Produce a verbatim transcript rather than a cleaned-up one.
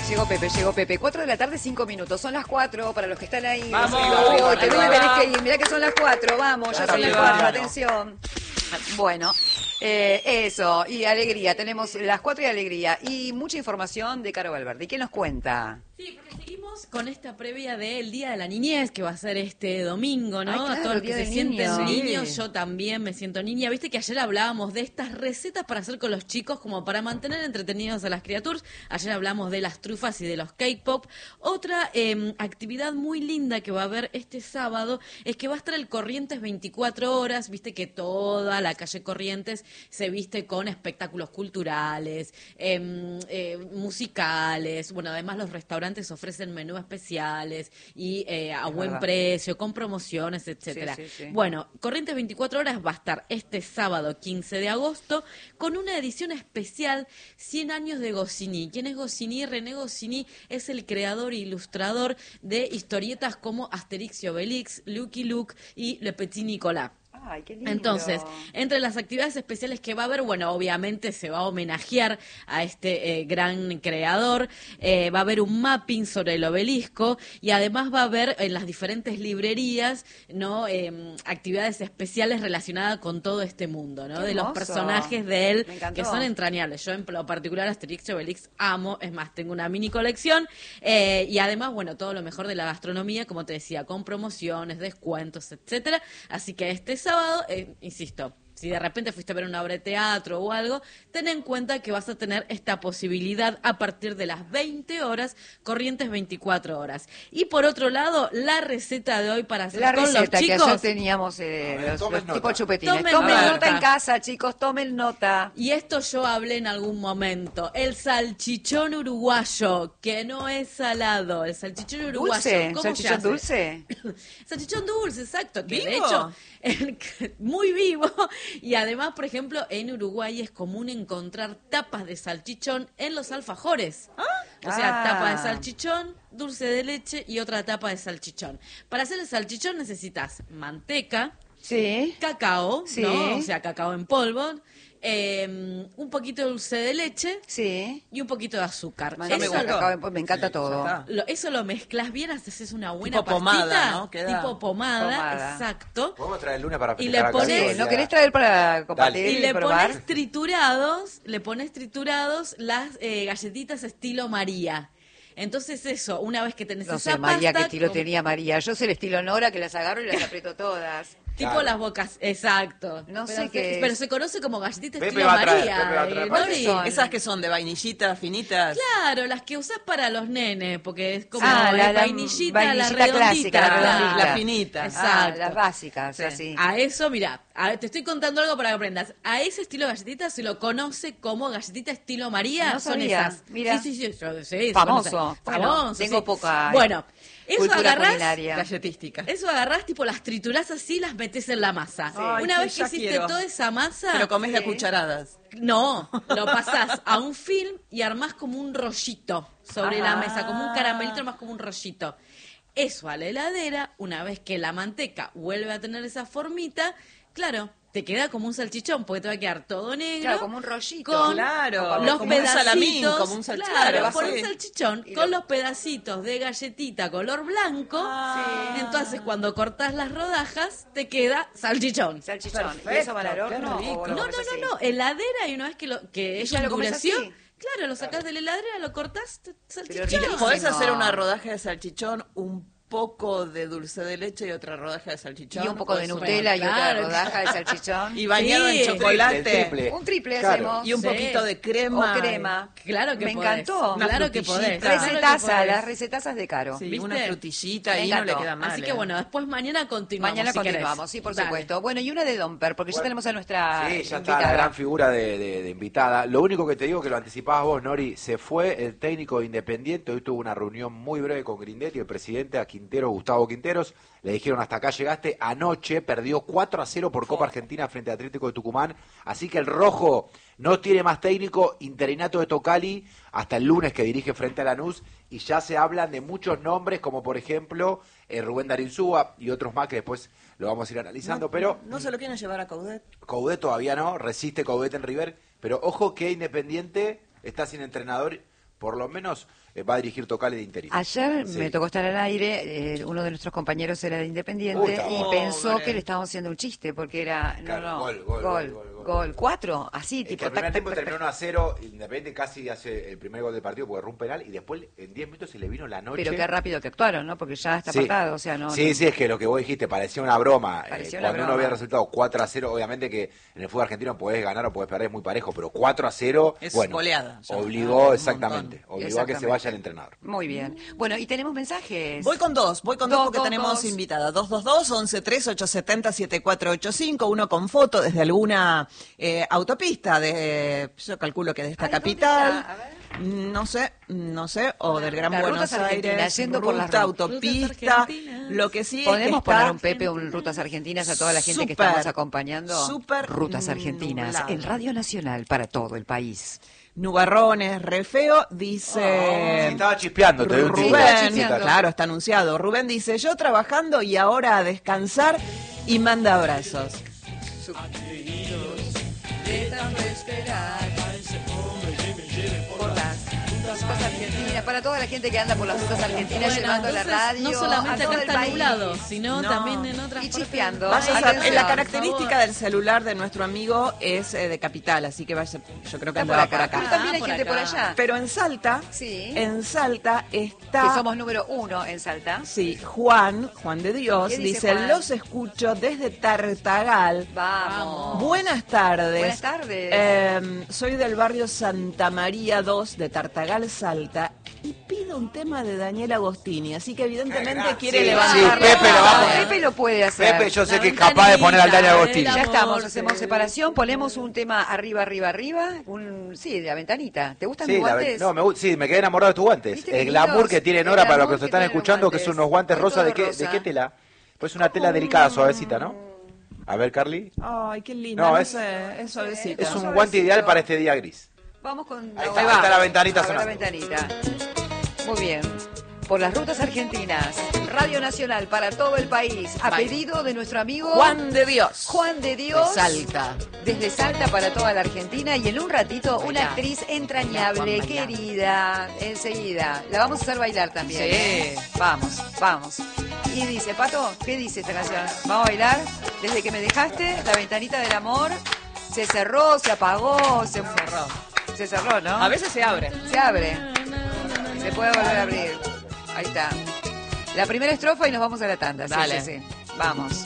Llegó Pepe, llegó Pepe. Cuatro de la tarde, cinco minutos. Son las cuatro para los que están ahí. ¡Vamos! Uy, te voy a tener que ir. Mirá que son las cuatro. Vamos, ya son las cuatro. Atención. Bueno, eh, eso. Y alegría. Tenemos las cuatro y alegría. Y mucha información de Caro Valverde. ¿Y qué nos cuenta? Sí, porque seguimos con esta previa del Día de la Niñez, que va a ser este domingo, ¿no? Ay, claro, a todos los que Día se del sienten Niño. niños, Sí. yo también me siento niña. Viste que ayer hablábamos de estas recetas para hacer con los chicos, como para mantener entretenidos a las criaturas. Ayer hablamos de las trufas y de los cake pop. Otra eh, actividad muy linda que va a haber este sábado es que va a estar el Corrientes veinticuatro horas. Viste que toda la calle Corrientes se viste con espectáculos culturales, eh, eh, musicales. Bueno, además los restaurantes ofrecen menús especiales y eh, a Es buen verdad. precio, con promociones, etcétera. Sí, sí, sí. Bueno, Corrientes veinticuatro horas va a estar este sábado quince de agosto con una edición especial cien años de Goscinny. ¿Quién es Goscinny? René Goscinny es el creador e ilustrador de historietas como Asterix y Obelix, Lucky Luke y Le Petit Nicolas. Ay, qué lindo. Entonces, entre las actividades especiales que va a haber, bueno, obviamente se va a homenajear a este eh, gran creador, eh, va a haber un mapping sobre el obelisco y además va a haber en las diferentes librerías, ¿no? Eh, actividades especiales relacionadas con todo este mundo, ¿no? Qué De los hermoso. personajes de él Me encantó. que son entrañables. Yo en lo particular Asterix y Obelix amo, es más, tengo una mini colección eh, y además, bueno, todo lo mejor de la gastronomía, como te decía, con promociones, descuentos, etcétera. Así que este sábado, eh, insisto, si de repente fuiste a ver una obra de teatro o algo, ten en cuenta que vas a tener esta posibilidad a partir de las veinte horas, Corrientes veinticuatro horas. Y por otro lado, la receta de hoy para hacer La con los receta que chicos. ayer teníamos, eh, A ver, los, tomen los nota. tipos chupetines. Tomen Tomen, nota. nota en casa, chicos, tomen nota. Y esto yo hablé en algún momento. El salchichón uruguayo, que no es salado. El salchichón uruguayo. ¿Dulce? ¿Cómo se ¿Salchichón hace? dulce? Salchichón dulce, exacto. Que de ¿Vivo? hecho, el- muy vivo. Y además, por ejemplo, en Uruguay es común encontrar tapas de salchichón en los alfajores. O sea, Ah. tapa de salchichón, dulce de leche y otra tapa de salchichón. Para hacer el salchichón necesitas manteca, Sí. cacao, Sí. ¿no? O sea, cacao en polvo, eh, un poquito de dulce de leche Sí. y un poquito de azúcar. Manteca, Eso, me gustó. cacao, me encanta Sí, todo. ya está. lo, eso lo mezclas bien, haces una buena Tipo pastita, pomada, ¿no? Queda- tipo pomada, Pomada. exacto. Podemos traer el lunes para Y festejar le acá pones- el Sí, día. ¿no querés traer para compartir Dale. Y y, le probar? pones triturados, le pones triturados las eh, galletitas estilo María. Entonces eso, una vez que tenés No esa sé, María, pasta, qué estilo con- tenía María. Yo sé el estilo Nora, que las agarro y las aprieto todas. tipo Claro. las bocas, exacto. No pero sé se, qué es. Pero se conoce como galletita Pepe estilo va a traer, María. Pepe va a traer eh, para Nori. que son. Esas que son de vainillitas finitas. Claro, las que usás para los nenes, porque es como Ah, la- eh, la vainillita, la vainillita redondita. clásica, la redondita. La finita. Ah, Exacto. las básicas, Sí. así. A eso, mira, a- te estoy contando algo para que aprendas. A ese estilo de galletita se lo conoce como galletita estilo María. No son sabía, esas. mira. Sí, sí, sí. yo- sí, se Famoso. conoce. Bueno, Famoso, tengo sí. poca Bueno, eso cultura agarrás. culinaria. Galletística. Eso agarrás, tipo las triturás así, las metés en la masa. Ay, Una sí, vez que ya hiciste quiero. toda esa masa. Te lo comes de Sí. cucharadas. No, lo pasás a un film y armás como un rollito sobre la Ajá. mesa, como un caramelito, más como un rollito. Eso a la heladera, una vez que la manteca vuelve a tener esa formita, claro, te queda como un salchichón, porque te va a quedar todo negro. Claro, como un rollito. Con Claro, los como un pedacitos, salamín, como un salchichón. claro, Claro, con sí. un salchichón, Y con lo- los pedacitos de galletita color blanco. Ah. Entonces, cuando cortás las rodajas, te queda salchichón. Salchichón. Perfecto, ¿Y eso va al qué horno? rico. o lo No, no, comes así? no, no, heladera y una vez que, lo, que ¿Y ella ya lo comes endureció, así? claro, lo sacás de la heladera, lo cortás, t- salchichón. riquísimo. Podés hacer No. una rodaja de salchichón, un poco de dulce de leche y otra rodaja de salchichón. Y un poco de Podés- Nutella y otra claro, rodaja de salchichón. Y bañado Sí. en chocolate. El triple. Un triple Claro. hacemos. Y un Sí. poquito de crema. O crema. Claro que Me podés. encantó. Una Claro que podés. frutillita. claro que Recetaza, podés. las recetazas de Caro. Sí, ¿Viste? una frutillita Me y no le encantó. queda mal. Así que ¿eh? bueno, después mañana continuamos. Mañana si querés. continuamos, sí, por Dale. supuesto. Bueno, y una de Domper, porque ya tenemos a nuestra Sí, ya está invitada. la gran figura de, de- de invitada. Lo único que te digo, que lo anticipabas vos, Nori, se fue el técnico de Independiente. Hoy tuvo una reunión muy breve con Grindetti, el presidente, a Quintero, Gustavo Quinteros. Le dijeron hasta acá llegaste. Anoche perdió cuatro a cero por Copa Argentina frente a Atlético de Tucumán. Así que el rojo no tiene más técnico, interinato de Tocali, hasta el lunes que dirige frente a Lanús. Y ya se hablan de muchos nombres, como por ejemplo eh, Rubén Darín-Súa y otros más que después lo vamos a ir analizando. No, pero no se lo quieren llevar a Caudet. Coudet todavía no, resiste Coudet en River, pero ojo que Independiente está sin entrenador por lo menos eh, va a dirigir Tocali de interino. Ayer Sí. me tocó estar al aire, eh, uno de nuestros compañeros era de Independiente Uy, está y pobre. pensó que le estábamos haciendo un chiste porque era, no, Claro, no, gol, gol, gol, gol, gol, gol, cuatro, así, Es que tipo, el primer tac, tiempo tac, tac, terminó uno a cero, Independiente casi hace el primer gol del partido porque erró un penal y después en diez minutos se le vino la noche. pero qué rápido que actuaron, ¿no? Porque ya está Sí. apartado, o sea, no. Sí, no. sí, es que lo que vos dijiste parecía una broma. Eh, Parecía una cuando broma. uno ve el resultado cuatro a cero, obviamente que en el fútbol argentino podés ganar o podés perder, es muy parejo, pero cuatro a cero, Es bueno, goleada, ya. obligó Un exactamente, montón. obligó a que se Exactamente. vaya el entrenador. Muy bien. Bueno, y tenemos mensajes. Voy con dos, voy con dos, Dos, porque dos, tenemos dos. invitada. dos dos dos, once tres, ochocientos setenta, setenta y cuatro ochenta y cinco, uno con foto desde alguna eh, autopista, de yo calculo que de esta Ay, ¿dónde capital. está? A ver. No sé, no sé, o del Gran Las Buenos rutas argentinas, Aires, yendo por las ruta, rutas. autopista, Rutas argentinas. lo que sí es que ¿Podemos está poner un Pepe, un Rutas Argentinas a toda la gente que súper, estamos acompañando? súper Rutas Argentinas, nublado. en Radio Nacional para todo el país. nubarrones, re feo, dice... Sí, estaba chispeando, te doy un Sí, tiro. estaba Rubén, chispeando. claro, está anunciado. Rubén dice, yo trabajando y ahora a descansar y manda abrazos. Por las rutas argentinas, para toda la gente que anda por las rutas argentinas Bueno, llevando la entonces, radio no solamente a todo acá el está país. nublado, sino No. también en otras Y partes. chispeando. Vaya a Atención. saber, la por característica favor. del celular de nuestro amigo es eh, de capital, así que vaya, yo creo que Está por andaba acá. por acá. Pero también hay Ah, por gente por acá. allá. Pero en Salta, Sí. en Salta está... Que somos número uno en Salta. Sí, Juan, Juan de Dios, ¿Qué dice dice, Juan? los escucho desde Tartagal. Vamos. Buenas tardes. Buenas tardes. Eh, soy del barrio Santa María dos de Tartagal, Salta, y pido un tema de Daniel Agostini, así que evidentemente Ah, quiere sí, levantar sí, la Pepe lo va a mano. poner. Pepe lo puede hacer. Pepe, yo sé La que es capaz de poner al Dani ventanita, Agostini. el Ya amor, estamos, hacemos sí. separación, ponemos un tema arriba, arriba, arriba, un sí, de la ventanita. ¿Te gustan Sí, mis la- guantes? no, me, gu- sí, me quedé enamorado de tus guantes. ¿Viste qué El glamour lindos? que tiene El Nora para los que glamour nos que están tienen los escuchando, que guantes. son unos guantes Hoy rosas. todo ¿De qué, rosa. ¿De qué tela? Pues una tela delicada, suavecita, ¿no? A ver, Carly. Ay, qué lindo, No, no, es- sé, es suavecito. Es un suavecito. guante ideal para este día gris. Vamos con Ahí la- está, ahí está la ventanita A ver la sonando. ventanita. Muy bien. Por las rutas argentinas, Radio Nacional para todo el país, a Bye. pedido de nuestro amigo Juan de Dios. Juan de Dios. De Salta. Desde Salta para toda la Argentina y en un ratito una Bailá. actriz entrañable, Bailá, Juan, bailá. querida, enseguida. La vamos a hacer bailar también. Sí. ¿eh? Vamos, vamos. Y dice, Pato, ¿qué dice esta canción? Vamos a bailar. Desde que me dejaste, la ventanita del amor se cerró, se apagó, se cerró. Se cerró, ¿no? A veces se abre. Se abre. Se puede volver a abrir. Ahí está. La primera estrofa y nos vamos a la tanda. Sí, Dale. sí, sí. Vamos.